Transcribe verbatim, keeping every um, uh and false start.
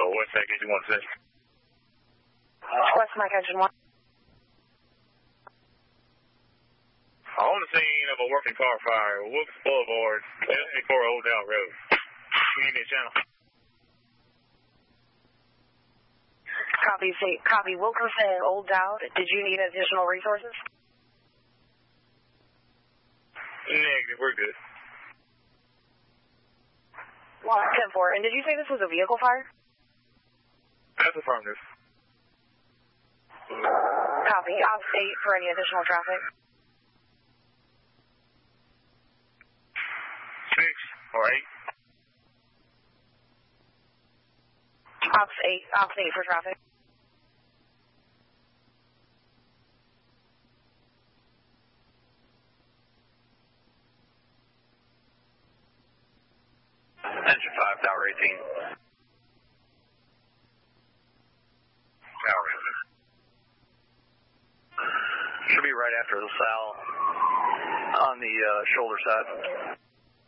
West Mac Engine one six. West Mac Engine one. On the scene of a working car fire, Wilkes Boulevard, L eighty-four Old Dal Road. You need me a channel? Copy, say, copy, Wilkerson, Old Dowd. Did you need additional resources? Negative, we're good. ten four, and did you say this was a vehicle fire? That's affirmative. Copy, Ops eight for any additional traffic. six or eight. Ops eight, Ops eight for traffic. Engine five, Tower eighteen. Tower eighteen. Should be right after the Sal on the uh, shoulder side.